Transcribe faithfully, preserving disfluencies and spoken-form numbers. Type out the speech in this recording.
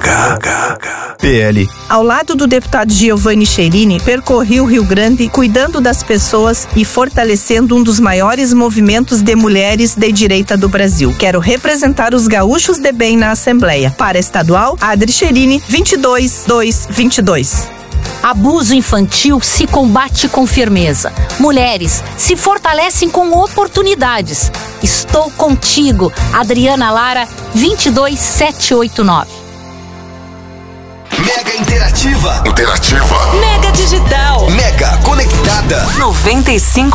P L. Ao lado do deputado Giovanni Cherini, percorri o Rio Grande cuidando das pessoas e fortalecendo um dos maiores movimentos de mulheres de direita do Brasil. Quero representar os gaúchos de bem na Assembleia. Para estadual, Adri Cherini, vinte e dois, dois, vinte e dois. Abuso infantil se combate com firmeza. Mulheres se fortalecem com oportunidades. Estou contigo, Adriana Lara, vinte e dois, sete oito nove. Mega interativa. Interativa. Mega digital. Mega conectada. noventa e cinco